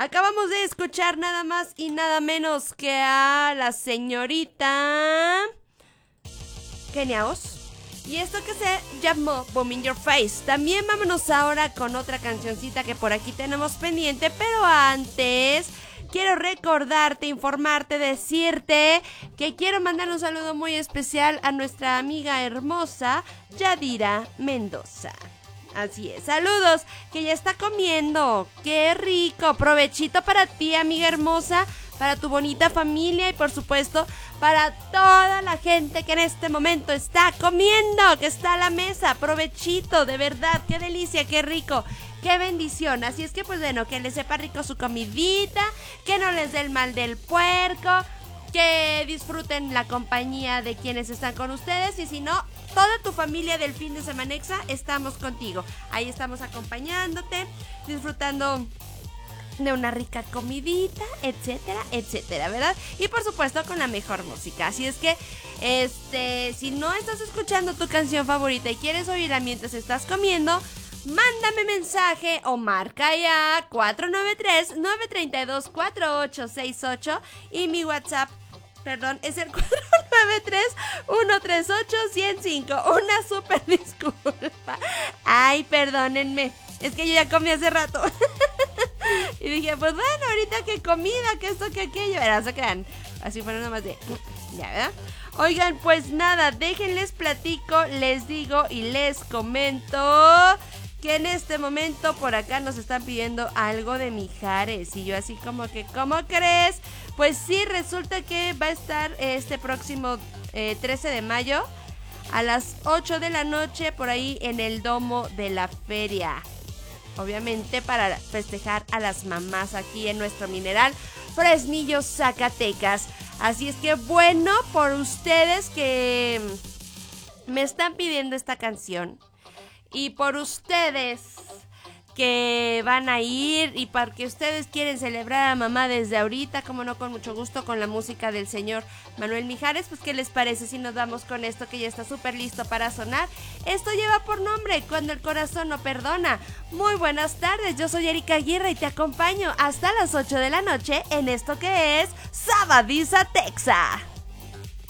Acabamos de escuchar nada más y nada menos que a la señorita Kenia Oz. Y esto que se llamó Boom in Your Face. También vámonos ahora con otra cancioncita que por aquí tenemos pendiente. Pero antes quiero recordarte, informarte, decirte que quiero mandar un saludo muy especial a nuestra amiga hermosa Yadira Mendoza. Así es, saludos, que ya está comiendo, qué rico, provechito para ti, amiga hermosa, para tu bonita familia y por supuesto para toda la gente que en este momento está comiendo, que está a la mesa, provechito, de verdad, qué delicia, qué rico, qué bendición. Así es que pues bueno, que les sepa rico su comidita, que no les dé el mal del puerco, que disfruten la compañía de quienes están con ustedes y si no, toda tu familia del fin de semanexa estamos contigo. Ahí estamos acompañándote, disfrutando de una rica comidita, etcétera, etcétera, ¿verdad? Y por supuesto con la mejor música. Así es que, si no estás escuchando tu canción favorita y quieres oírla mientras estás comiendo, mándame mensaje o marca ya 493-932-4868 y mi WhatsApp, es el 493-138-105. Una súper disculpa. Ay, perdónenme. Es que yo ya comí hace rato. Y dije, pues bueno, ahorita que comida, que esto, que aquello. Verás, se quedan. Así fueron nomás de... Ya, ¿verdad? Oigan, pues nada, déjenles platico, les digo y les comento que en este momento por acá nos están pidiendo algo de Mijares. Y yo así como que, ¿cómo crees? Pues sí, resulta que va a estar este próximo 13 de mayo a las 8 de la noche por ahí en el domo de la feria. Obviamente para festejar a las mamás aquí en nuestro Mineral Fresnillo, Zacatecas. Así es que bueno, por ustedes que me están pidiendo esta canción y por ustedes que van a ir y porque ustedes quieren celebrar a mamá desde ahorita, como no, con mucho gusto, con la música del señor Manuel Mijares, pues ¿qué les parece si nos vamos con esto que ya está súper listo para sonar? Esto lleva por nombre Cuando el corazón no perdona. Muy buenas tardes, yo soy Erika Aguirre y te acompaño hasta las 8 de la noche en esto que es Sabadiza Texa.